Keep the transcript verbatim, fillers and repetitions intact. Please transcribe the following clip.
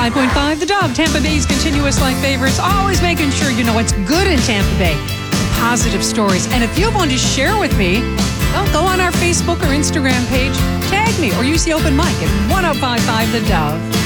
five point five The Dove, Tampa Bay's continuous life favorites, always making sure you know what's good in Tampa Bay. Positive stories. And if you have one to share with me, well, go on our Facebook or Instagram page, tag me, or use the open mic at ten fifty-five The Dove.